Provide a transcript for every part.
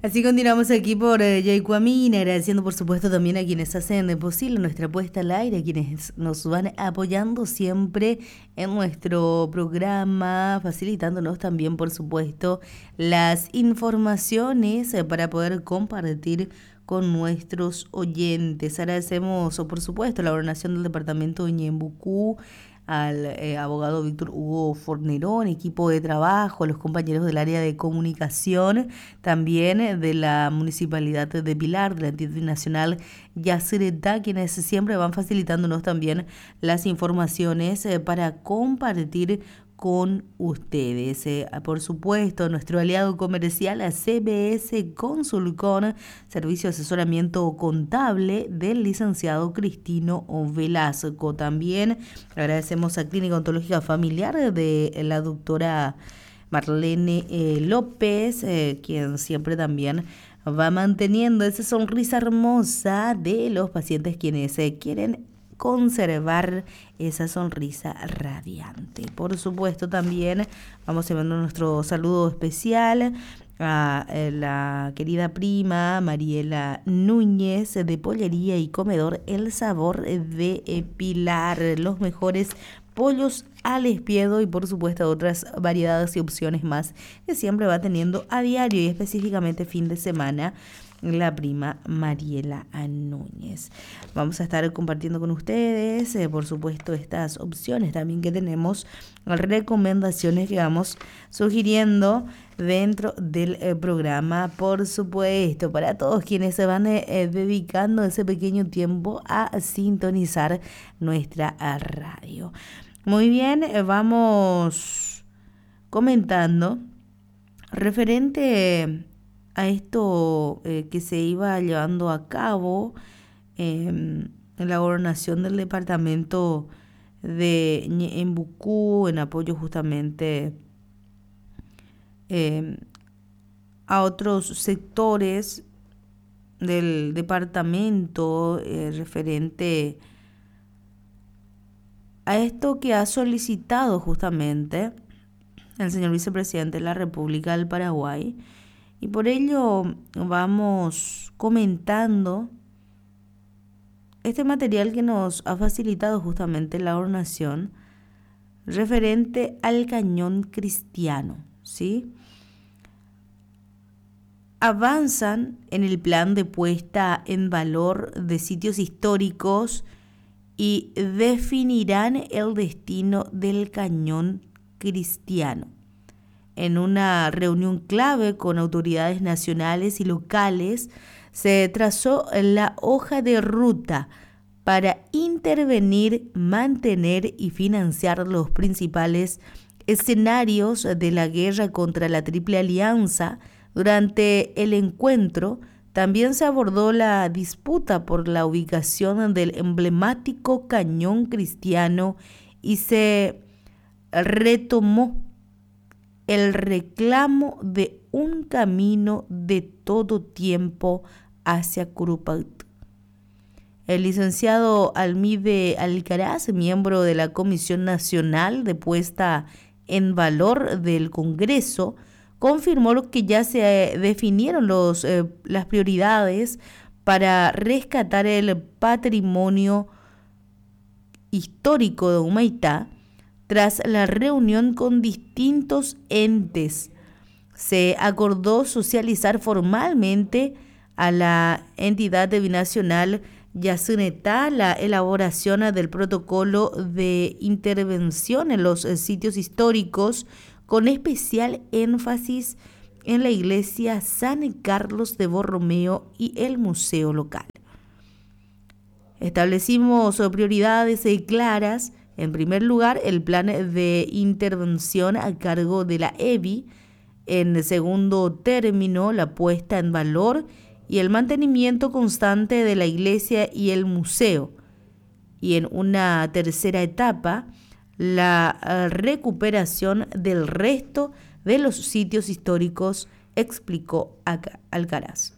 Así continuamos aquí por Yaycuamina, agradeciendo por supuesto también a quienes hacen posible nuestra puesta al aire, a quienes nos van apoyando siempre en nuestro programa, facilitándonos también por supuesto las informaciones para poder compartir con nuestros oyentes. Agradecemos por supuesto la gobernación del departamento de Ñembucú, al abogado Víctor Hugo Fornerón, equipo de trabajo, los compañeros del área de comunicación, también de la Municipalidad de Pilar, de la entidad nacional Yacyretá, quienes siempre van facilitándonos también las informaciones para compartir con ustedes. Por supuesto, nuestro aliado comercial a CBS Consulcon, servicio de asesoramiento contable del licenciado Cristino Velasco. También agradecemos a Clínica Ontológica Familiar de la doctora Marlene López, quien siempre también va manteniendo esa sonrisa hermosa de los pacientes quienes quieren conservar esa sonrisa radiante. Por supuesto, también vamos enviando nuestro saludo especial a la querida prima Mariela Núñez de Pollería y Comedor El Sabor de Pilar, los mejores pollos al espiedo y por supuesto otras variedades y opciones más que siempre va teniendo a diario y específicamente fin de semana la prima Mariela Núñez. Vamos a estar compartiendo con ustedes, por supuesto, estas opciones también que tenemos, recomendaciones que vamos sugiriendo dentro del programa, por supuesto, para todos quienes se van dedicando ese pequeño tiempo a sintonizar nuestra radio. Muy bien, vamos comentando referente a esto que se iba llevando a cabo en la gobernación del departamento de Ñembucú en apoyo justamente a otros sectores del departamento referente a esto que ha solicitado justamente el señor vicepresidente de la República del Paraguay. Y por ello vamos comentando este material que nos ha facilitado justamente la gobernación referente al cañón cristiano, ¿sí? Avanzan en el plan de puesta en valor de sitios históricos y definirán el destino del cañón cristiano. En una reunión clave con autoridades nacionales y locales, se trazó la hoja de ruta para intervenir, mantener y financiar los principales escenarios de la guerra contra la Triple Alianza. Durante el encuentro, también se abordó la disputa por la ubicación del emblemático cañón cristiano y se retomó el reclamo de un camino de todo tiempo hacia Curupayt. El licenciado Almide Alcaraz, miembro de la Comisión Nacional de Puesta en Valor del Congreso, confirmó que ya se definieron las prioridades para rescatar el patrimonio histórico de Humaitá. Tras la reunión con distintos entes, se acordó socializar formalmente a la entidad binacional Yacyretá la elaboración del protocolo de intervención en los sitios históricos, con especial énfasis en la iglesia San Carlos de Borromeo y el museo local. Establecimos prioridades claras. En primer lugar, el plan de intervención a cargo de la EBI. En segundo término, la puesta en valor y el mantenimiento constante de la iglesia y el museo. Y en una tercera etapa, la recuperación del resto de los sitios históricos, explicó Alcaraz.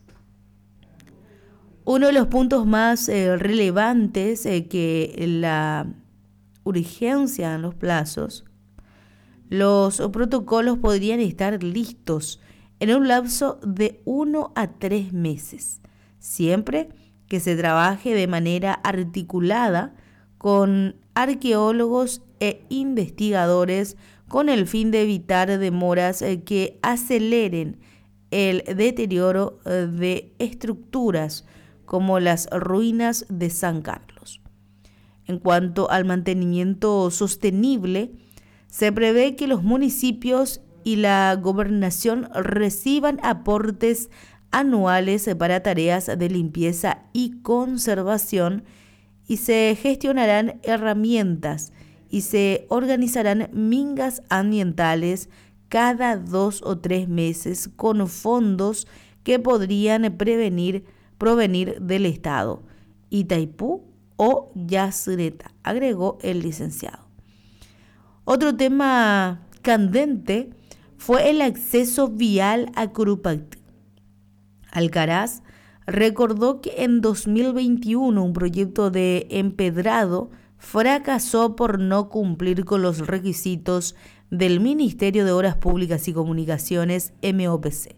Uno de los puntos más relevantes que la urgencia en los plazos, los protocolos podrían estar listos en un lapso de 1 a 3 meses, siempre que se trabaje de manera articulada con arqueólogos e investigadores con el fin de evitar demoras que aceleren el deterioro de estructuras como las ruinas de San Carlos. En cuanto al mantenimiento sostenible, se prevé que los municipios y la gobernación reciban aportes anuales para tareas de limpieza y conservación y se gestionarán herramientas y se organizarán mingas ambientales cada 2 o 3 meses con fondos que podrían provenir del Estado, Itaipú o Yacyretá, agregó el licenciado. Otro tema candente fue el acceso vial a Curupaytí. Alcaraz recordó que en 2021 un proyecto de empedrado fracasó por no cumplir con los requisitos del Ministerio de Obras Públicas y Comunicaciones, MOPC.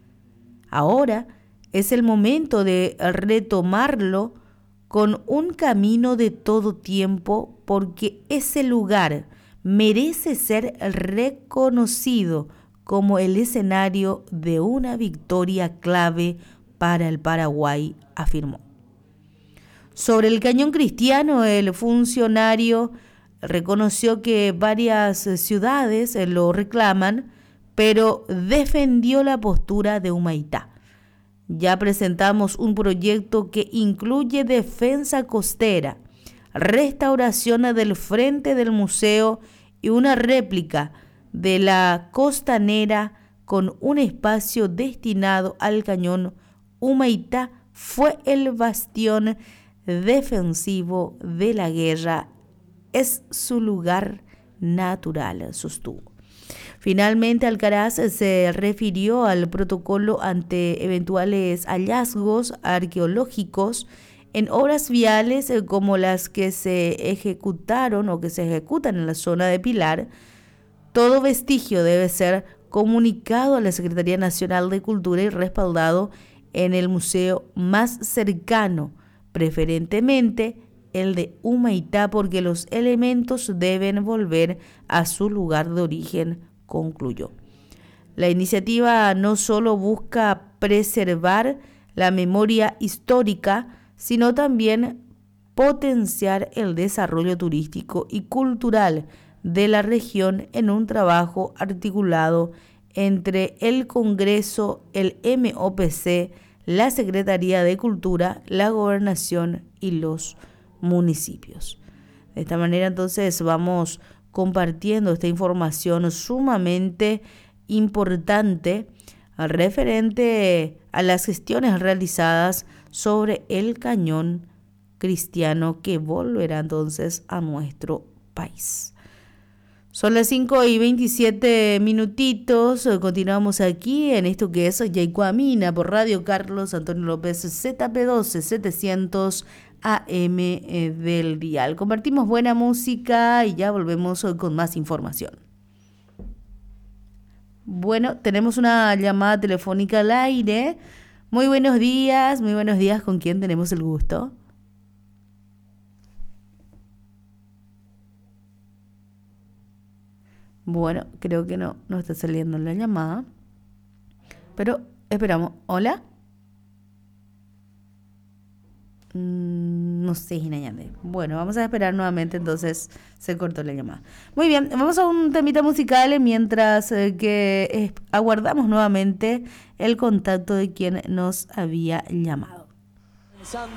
Ahora es el momento de retomarlo con un camino de todo tiempo, porque ese lugar merece ser reconocido como el escenario de una victoria clave para el Paraguay, afirmó. Sobre el Cañón Cristiano, el funcionario reconoció que varias ciudades lo reclaman, pero defendió la postura de Humaitá. Ya presentamos un proyecto que incluye defensa costera, restauración del frente del museo y una réplica de la costanera con un espacio destinado al cañón. Humaitá fue el bastión defensivo de la guerra, es su lugar natural, sostuvo. Finalmente, Alcaraz se refirió al protocolo ante eventuales hallazgos arqueológicos en obras viales como las que se ejecutaron o que se ejecutan en la zona de Pilar. Todo vestigio debe ser comunicado a la Secretaría Nacional de Cultura y respaldado en el museo más cercano, preferentemente el de Humaitá, porque los elementos deben volver a su lugar de origen, concluyó. La iniciativa no solo busca preservar la memoria histórica, sino también potenciar el desarrollo turístico y cultural de la región en un trabajo articulado entre el Congreso, el MOPC, la Secretaría de Cultura, la Gobernación y los municipios. De esta manera, entonces, vamos compartiendo esta información sumamente importante referente a las gestiones realizadas sobre el Cañón Cristiano, que volverá entonces a nuestro país. Son las 5:27 minutitos. Continuamos aquí en esto que es Yaycuamina por Radio Carlos Antonio López, ZP12 700 AM del dial. Compartimos buena música y ya volvemos con más información. Bueno, tenemos una llamada telefónica al aire. Muy buenos días, ¿con quién tenemos el gusto? Bueno, creo que no está saliendo la llamada, pero esperamos. ¿Hola? No sé, Inayande. Bueno, vamos a esperar nuevamente, entonces se cortó la llamada. Muy bien, vamos a un temita musical mientras que aguardamos nuevamente el contacto de quien nos había llamado.